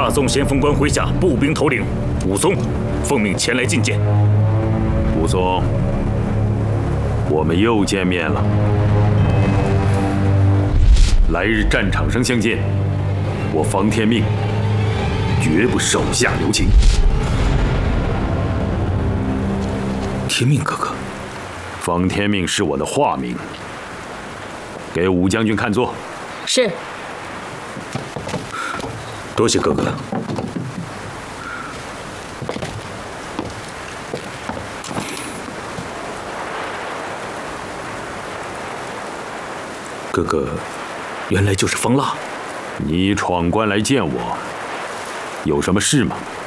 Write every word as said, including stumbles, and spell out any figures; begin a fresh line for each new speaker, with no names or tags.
宋先锋官麾下步兵头领武松，奉命前来觐见。
武松，我们又见面了。来日战场上相见，我方天命绝不手下留情。
天命哥哥，
方天命是我的化名，给武将军看座。
是。
多谢哥哥。哥哥，原来就是方腊。
你闯关来见我，有什么事吗？